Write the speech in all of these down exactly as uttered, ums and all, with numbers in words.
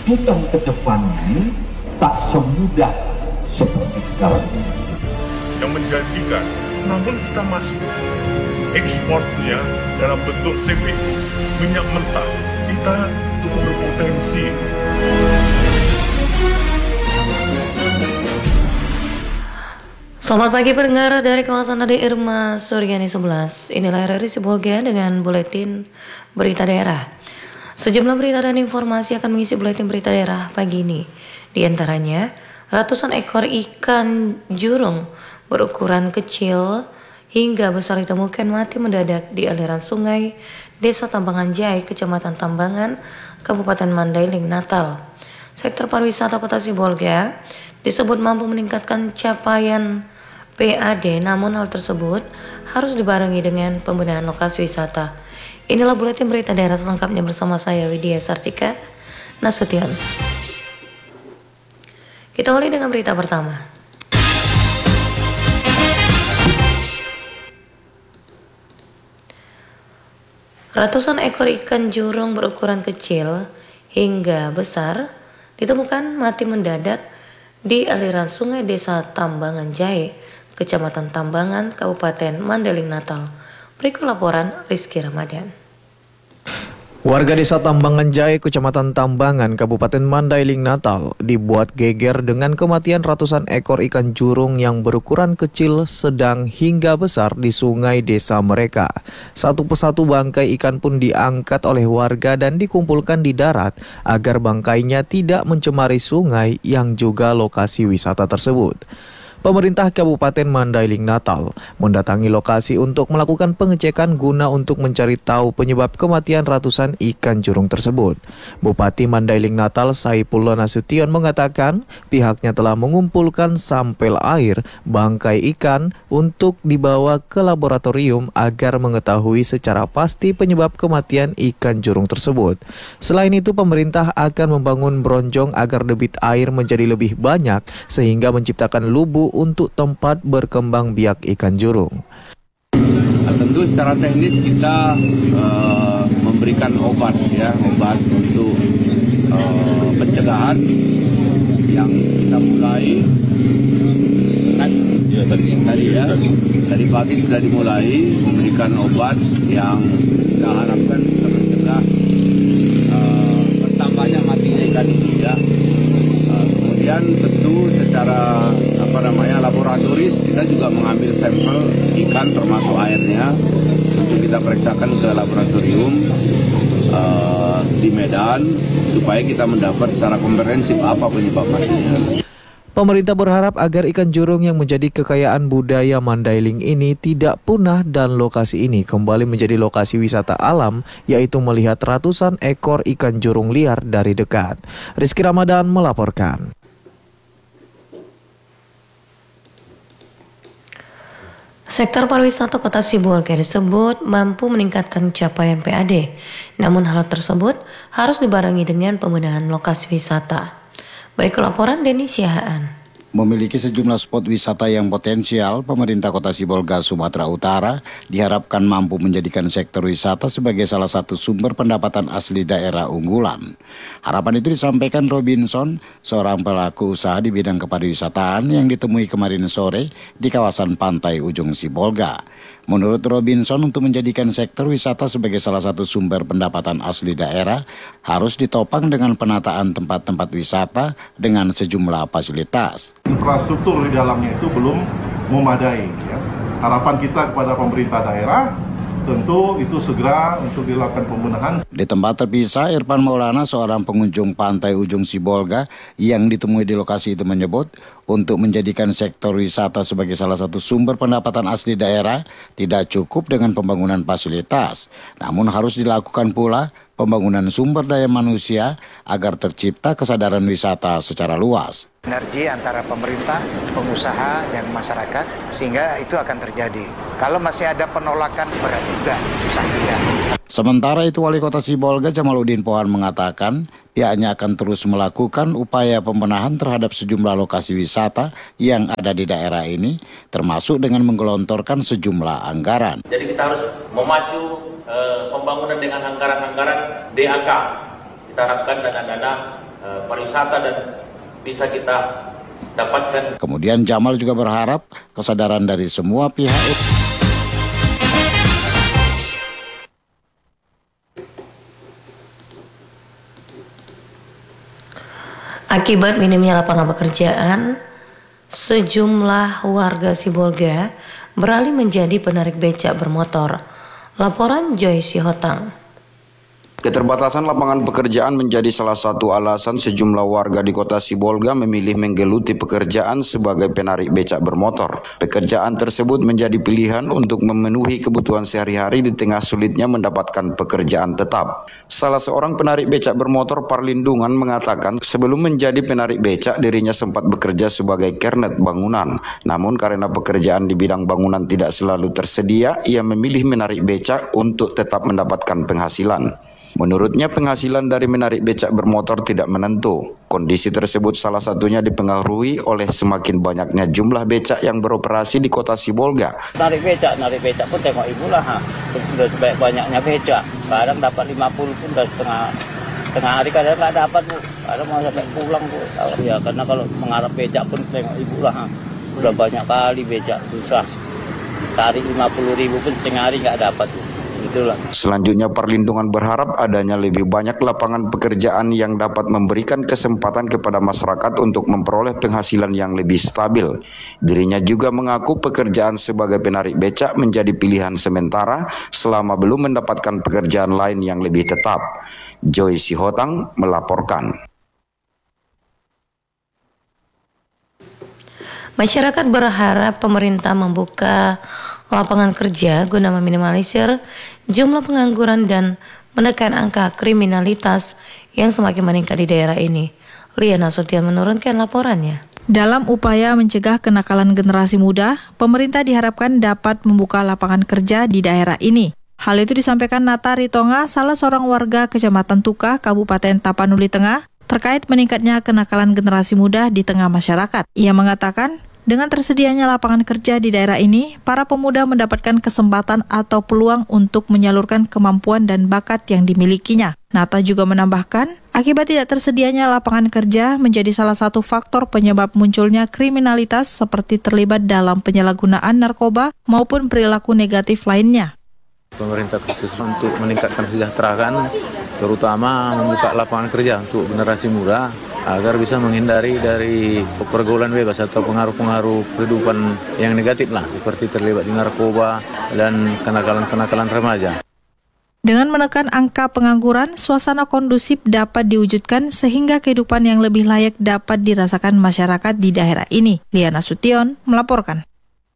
memastikan ke depan ini tak semudah seperti sekarang ini. Yang menjanjikan, namun kita masih ekspornya dalam bentuk C P U, minyak mentah, kita cukup berpotensi. Selamat pagi pendengar dari kawasan Ade Irma Suryani sebelas. Inilah R R I Sibolga dengan buletin berita daerah. Sejumlah berita dan informasi akan mengisi buletin berita daerah pagi ini. Di antaranya, ratusan ekor ikan jurung berukuran kecil hingga besar ditemukan mati mendadak di aliran sungai Desa Tambangan Jai, Kecamatan Tambangan, Kabupaten Mandailing, Natal. Sektor pariwisata Kota Sibolga disebut mampu meningkatkan capaian P A D, namun hal tersebut harus dibarengi dengan pembenahan lokasi wisata. Inilah buletin berita daerah selengkapnya bersama saya Widya Sartika Nasution. Kita mulai dengan berita pertama. Ratusan ekor ikan jurung berukuran kecil hingga besar ditemukan mati mendadak di aliran sungai Desa Tambangan Jai, Kecamatan Tambangan, Kabupaten Mandailing, Natal. Berikut laporan Rizky Ramadan. Warga Desa Tambangan Jai, Kecamatan Tambangan, Kabupaten Mandailing, Natal dibuat geger dengan kematian ratusan ekor ikan jurung yang berukuran kecil, sedang hingga besar di sungai desa mereka. Satu persatu bangkai ikan pun diangkat oleh warga dan dikumpulkan di darat agar bangkainya tidak mencemari sungai yang juga lokasi wisata tersebut. Pemerintah Kabupaten Mandailing, Natal mendatangi lokasi untuk melakukan pengecekan guna untuk mencari tahu penyebab kematian ratusan ikan jurung tersebut. Bupati Mandailing, Natal Saipullah Nasution mengatakan pihaknya telah mengumpulkan sampel air bangkai ikan untuk dibawa ke laboratorium agar mengetahui secara pasti penyebab kematian ikan jurung tersebut. Selain itu, pemerintah akan membangun bronjong agar debit air menjadi lebih banyak sehingga menciptakan lubu untuk tempat berkembang biak ikan jurung. Nah, tentu secara teknis kita uh, memberikan obat ya, obat untuk uh, pencegahan yang kita mulai kan ya, tadi, tadi ya, tadi pagi sudah dimulai memberikan obat yang kita harapkan bisa mencegah uh, bertambahnya matinya ikan ini ya. Uh, kemudian tentu secara apa namanya laboratoris kita juga mengambil sampel ikan termasuk airnya untuk kita periksakan ke laboratorium uh, di Medan supaya kita mendapat secara komprehensif apa penyebab matinya. Pemerintah berharap agar ikan jurung yang menjadi kekayaan budaya Mandailing ini tidak punah dan lokasi ini kembali menjadi lokasi wisata alam, yaitu melihat ratusan ekor ikan jurung liar dari dekat. Rizky Ramadan melaporkan. Sektor pariwisata Kota Sibolga disebut mampu meningkatkan capaian P A D, namun hal tersebut harus dibarengi dengan pembenahan lokasi wisata. Berikut laporan Denny Siahaan. Memiliki sejumlah spot wisata yang potensial, pemerintah Kota Sibolga, Sumatera Utara diharapkan mampu menjadikan sektor wisata sebagai salah satu sumber pendapatan asli daerah unggulan. Harapan itu disampaikan Robinson, seorang pelaku usaha di bidang kepariwisataan yang ditemui kemarin sore di kawasan pantai ujung Sibolga. Menurut Robinson, untuk menjadikan sektor wisata sebagai salah satu sumber pendapatan asli daerah, harus ditopang dengan penataan tempat-tempat wisata dengan sejumlah fasilitas. Infrastruktur di dalamnya itu belum memadai. Ya. Harapan kita kepada pemerintah daerah, tentu itu segera untuk dilakukan pembenahan. Di tempat terpisah, Irfan Maulana, seorang pengunjung pantai ujung Sibolga yang ditemui di lokasi itu menyebut, untuk menjadikan sektor wisata sebagai salah satu sumber pendapatan asli daerah, tidak cukup dengan pembangunan fasilitas, namun harus dilakukan pula pembangunan sumber daya manusia agar tercipta kesadaran wisata secara luas. Sinergi antara pemerintah, pengusaha, dan masyarakat, sehingga itu akan terjadi. Kalau masih ada penolakan, berat juga, susah juga. Sementara itu, Wali Kota Sibolga Jamaluddin Pohan mengatakan pihaknya akan terus melakukan upaya pembenahan terhadap sejumlah lokasi wisata yang ada di daerah ini, termasuk dengan menggelontorkan sejumlah anggaran. Jadi kita harus memacu eh, pembangunan dengan anggaran-anggaran D A K. Kita harapkan dana-dana uh, pariwisata dan bisa kita dapatkan. Kemudian Jamal juga berharap kesadaran dari semua pihak. Akibat minimnya lapangan pekerjaan, sejumlah warga Sibolga beralih menjadi penarik becak bermotor. Laporan Joy Sihotang. Keterbatasan lapangan pekerjaan menjadi salah satu alasan sejumlah warga di kota Sibolga memilih menggeluti pekerjaan sebagai penarik becak bermotor. Pekerjaan tersebut menjadi pilihan untuk memenuhi kebutuhan sehari-hari di tengah sulitnya mendapatkan pekerjaan tetap. Salah seorang penarik becak bermotor Parlindungan mengatakan sebelum menjadi penarik becak dirinya sempat bekerja sebagai kernet bangunan. Namun karena pekerjaan di bidang bangunan tidak selalu tersedia, ia memilih menarik becak untuk tetap mendapatkan penghasilan. Menurutnya penghasilan dari menarik becak bermotor tidak menentu. Kondisi tersebut salah satunya dipengaruhi oleh semakin banyaknya jumlah becak yang beroperasi di kota Sibolga. Narik becak, narik becak pun tengok ibu lah, ha. Sudah sebanyak banyaknya becak. Kadang dapat lima puluh pun dah setengah setengah hari, kadang nggak dapat bu. Kadang mau sampai pulang bu. Ya karena kalau mengharap becak pun tengok ibu lah, ha. Sudah banyak kali becak susah. Cari lima puluh ribu pun setengah hari nggak dapat bu. Itulah. Selanjutnya Perlindungan berharap adanya lebih banyak lapangan pekerjaan yang dapat memberikan kesempatan kepada masyarakat untuk memperoleh penghasilan yang lebih stabil. Dirinya juga mengaku pekerjaan sebagai penarik becak menjadi pilihan sementara selama belum mendapatkan pekerjaan lain yang lebih tetap. Joy Sihotang melaporkan. Masyarakat berharap pemerintah membuka lapangan kerja guna meminimalisir jumlah pengangguran dan menekan angka kriminalitas yang semakin meningkat di daerah ini. Liana Nasution menurunkan laporannya. Dalam upaya mencegah kenakalan generasi muda, pemerintah diharapkan dapat membuka lapangan kerja di daerah ini. Hal itu disampaikan Nata Ritonga, salah seorang warga Kecamatan Tuka, Kabupaten Tapanuli Tengah, terkait meningkatnya kenakalan generasi muda di tengah masyarakat. Ia mengatakan, dengan tersedianya lapangan kerja di daerah ini, para pemuda mendapatkan kesempatan atau peluang untuk menyalurkan kemampuan dan bakat yang dimilikinya. Nata juga menambahkan, akibat tidak tersedianya lapangan kerja menjadi salah satu faktor penyebab munculnya kriminalitas seperti terlibat dalam penyalahgunaan narkoba maupun perilaku negatif lainnya. Pemerintah khusus untuk meningkatkan kesejahteraan, terutama membuka lapangan kerja untuk generasi muda, agar bisa menghindari dari pergaulan bebas atau pengaruh-pengaruh kehidupan yang negatif lah, seperti terlibat di narkoba dan kenakalan-kenakalan remaja. Dengan menekan angka pengangguran, suasana kondusif dapat diwujudkan sehingga kehidupan yang lebih layak dapat dirasakan masyarakat di daerah ini. Liana Nasution melaporkan.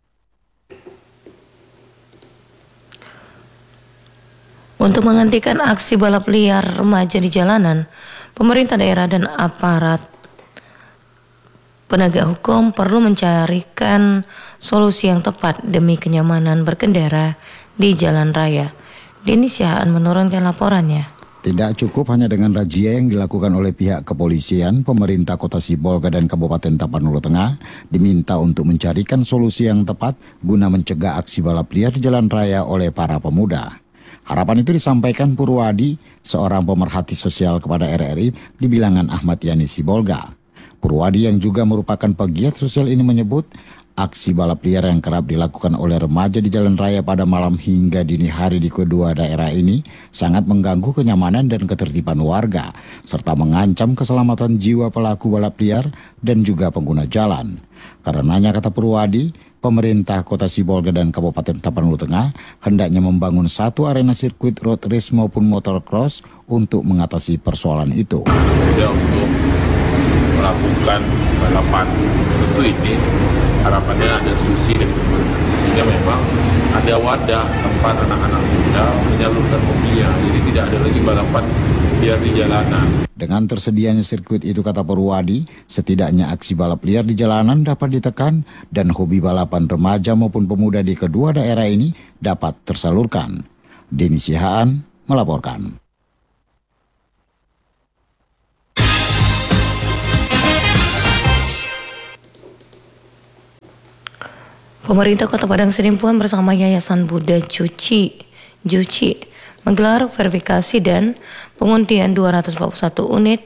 Untuk menghentikan aksi balap liar remaja di jalanan, pemerintah daerah dan aparat penegak hukum perlu mencarikan solusi yang tepat demi kenyamanan berkendara di jalan raya. Dini Syahaan menurunkan laporannya. Tidak cukup hanya dengan razia yang dilakukan oleh pihak kepolisian, pemerintah Kota Sibolga dan Kabupaten Tapanuli Tengah diminta untuk mencarikan solusi yang tepat guna mencegah aksi balap liar di jalan raya oleh para pemuda. Harapan itu disampaikan Purwadi, seorang pemerhati sosial kepada R R I di bilangan Ahmad Yani Sibolga. Purwadi yang juga merupakan pegiat sosial ini menyebut aksi balap liar yang kerap dilakukan oleh remaja di jalan raya pada malam hingga dini hari di kedua daerah ini sangat mengganggu kenyamanan dan ketertiban warga, serta mengancam keselamatan jiwa pelaku balap liar dan juga pengguna jalan. Karenanya, kata Purwadi, pemerintah Kota Sibolga dan Kabupaten Tapanuli Tengah hendaknya membangun satu arena sirkuit road race maupun motocross untuk mengatasi persoalan itu. Ya, untuk melakukan balapan tentu ini harapannya ada solusi dari pemerintah, sehingga memang ada wadah tempat anak-anak muda menyalurkan hobinya, jadi tidak ada lagi balapan liar di jalanan. Dengan tersedianya sirkuit itu, kata Purwadi, setidaknya aksi balap liar di jalanan dapat ditekan dan hobi balapan remaja maupun pemuda di kedua daerah ini dapat tersalurkan. Dini Syahaan melaporkan. Pemerintah Kota Padang Sidimpuan bersama Yayasan Buddha Juci, Juci menggelar verifikasi dan pengundian dua ratus empat puluh satu unit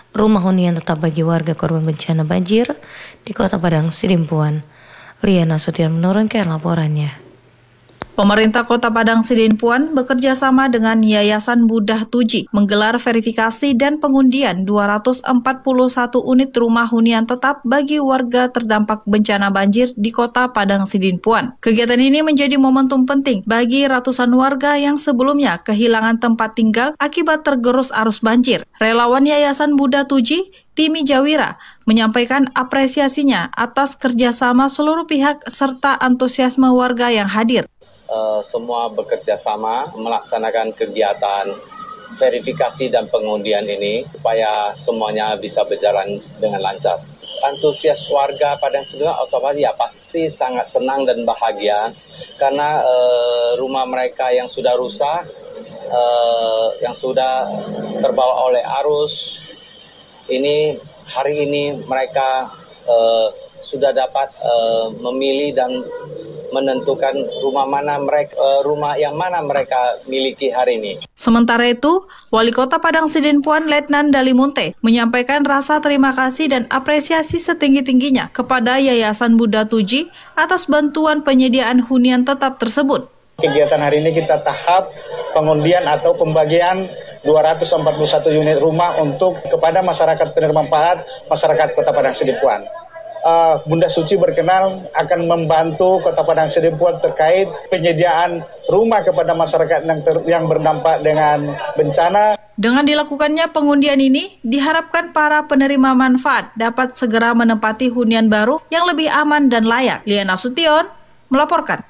rumah hunian tetap bagi warga korban bencana banjir di Kota Padang Sidimpuan. Liana Nasution menurunkan laporannya. Pemerintah Kota Padang Sidimpuan bekerja sama dengan Yayasan Buddha Tuji menggelar verifikasi dan pengundian dua ratus empat puluh satu unit rumah hunian tetap bagi warga terdampak bencana banjir di Kota Padang Sidimpuan. Kegiatan ini menjadi momentum penting bagi ratusan warga yang sebelumnya kehilangan tempat tinggal akibat tergerus arus banjir. Relawan Yayasan Buddha Tuji, Timi Jawira, menyampaikan apresiasinya atas kerjasama seluruh pihak serta antusiasme warga yang hadir. Uh, semua bekerja sama melaksanakan kegiatan verifikasi dan pengundian ini supaya semuanya bisa berjalan dengan lancar. Antusias warga Padang Sidimpuan otomatis ya pasti sangat senang dan bahagia karena uh, rumah mereka yang sudah rusak, uh, yang sudah terbawa oleh arus, ini hari ini mereka uh, sudah dapat uh, memilih dan menentukan rumah mana mereka rumah yang mana mereka miliki hari ini. Sementara itu, Wali Kota Padang Sidimpuan Letnan Dalimunte menyampaikan rasa terima kasih dan apresiasi setinggi-tingginya kepada Yayasan Buddha Tuji atas bantuan penyediaan hunian tetap tersebut. Kegiatan hari ini kita tahap pengundian atau pembagian dua ratus empat puluh satu unit rumah untuk kepada masyarakat penerima manfaat masyarakat Kota Padang Sidimpuan. Uh, Bunda Suci berkenan akan membantu Kota Padang Sidimpuan terkait penyediaan rumah kepada masyarakat yang, ter, yang berdampak dengan bencana. Dengan dilakukannya pengundian ini, diharapkan para penerima manfaat dapat segera menempati hunian baru yang lebih aman dan layak. Liana Nasution melaporkan.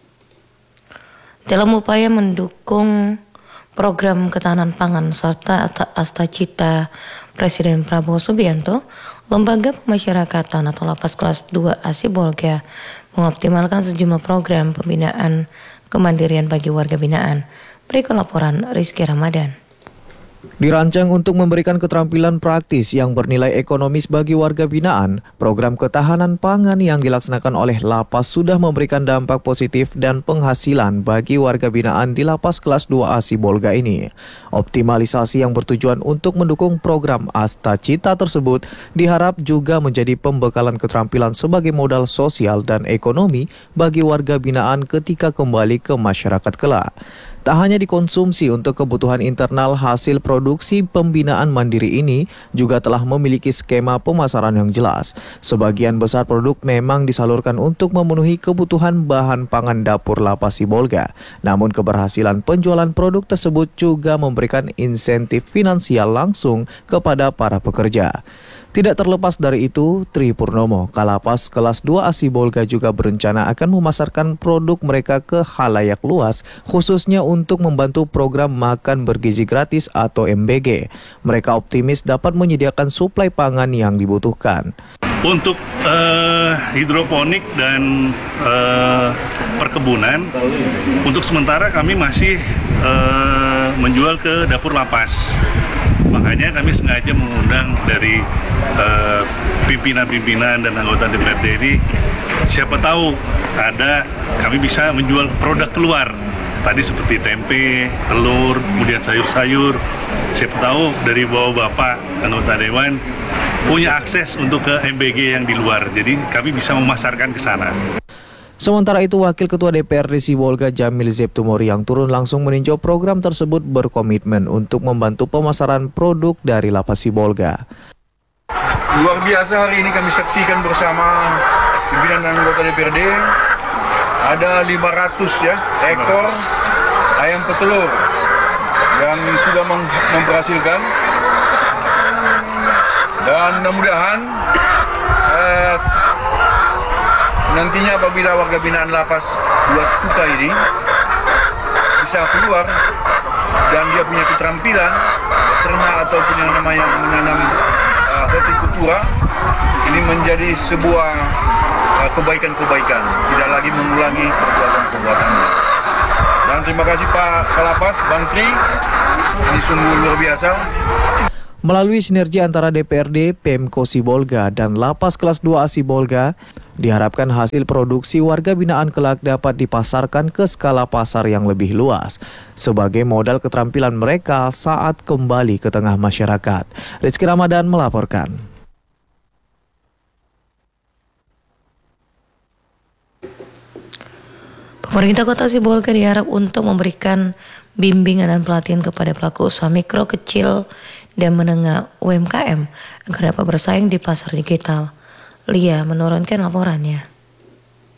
Dalam upaya mendukung program ketahanan pangan serta Astacita Presiden Prabowo Subianto, Lembaga Pemasyarakatan atau Lapas Kelas dua A Sibolga mengoptimalkan sejumlah program pembinaan kemandirian bagi warga binaan. Berikut laporan Rizky Ramadan. Dirancang untuk memberikan keterampilan praktis yang bernilai ekonomis bagi warga binaan, program ketahanan pangan yang dilaksanakan oleh Lapas sudah memberikan dampak positif dan penghasilan bagi warga binaan di Lapas Kelas dua A Sibolga ini. Optimalisasi yang bertujuan untuk mendukung program Astacita tersebut diharap juga menjadi pembekalan keterampilan sebagai modal sosial dan ekonomi bagi warga binaan ketika kembali ke masyarakat kelak. Tak hanya dikonsumsi untuk kebutuhan internal, hasil produksi pembinaan mandiri ini juga telah memiliki skema pemasaran yang jelas. Sebagian besar produk memang disalurkan untuk memenuhi kebutuhan bahan pangan dapur Lapas Sibolga. Namun keberhasilan penjualan produk tersebut juga memberikan insentif finansial langsung kepada para pekerja. Tidak terlepas dari itu, Tri Purnomo, Kalapas Kelas dua A Sibolga juga berencana akan memasarkan produk mereka ke khalayak luas, khususnya untuk membantu program makan bergizi gratis atau M B G. Mereka optimis dapat menyediakan suplai pangan yang dibutuhkan. Untuk uh, hidroponik dan uh, perkebunan, untuk sementara kami masih uh, menjual ke dapur lapas. Makanya kami sengaja mengundang dari uh, pimpinan-pimpinan dan anggota D P R D ini, siapa tahu ada kami bisa menjual produk keluar. Tadi seperti tempe, telur, kemudian sayur-sayur. Siapa tahu dari bapak-bapak anggota dewan punya akses untuk ke M B G yang di luar. Jadi kami bisa memasarkan ke sana. Sementara itu, Wakil Ketua D P R D Sibolga Jamil Zeptumori yang turun langsung meninjau program tersebut berkomitmen untuk membantu pemasaran produk dari Lapas Sibolga. Luar biasa hari ini kami saksikan bersama pimpinan dan anggota D P R D. Ada lima ratus ya ekor ayam petelur yang sudah memberhasilkan, dan mudah-mudahan eh, nantinya apabila warga binaan Lapas dua Tuka ini bisa keluar dan dia punya keterampilan ternak ataupun yang namanya menanam uh, hortikultura, ini menjadi sebuah uh, kebaikan-kebaikan, tidak lagi mengulangi perbuatan-perbuatannya. Dan terima kasih Pak Kalapas, Bang Tri, ini sungguh luar biasa. Melalui sinergi antara D P R D, Pemko Sibolga, dan Lapas Kelas dua A Sibolga, Diharapkan hasil produksi warga binaan kelak dapat dipasarkan ke skala pasar yang lebih luas sebagai modal keterampilan mereka saat kembali ke tengah masyarakat. Rizky Ramadan melaporkan. Pemerintah Kota Sibolga diharap untuk memberikan bimbingan dan pelatihan kepada pelaku usaha mikro, kecil, dan menengah U M K M agar dapat bersaing di pasar digital. Lia menurunkan laporannya.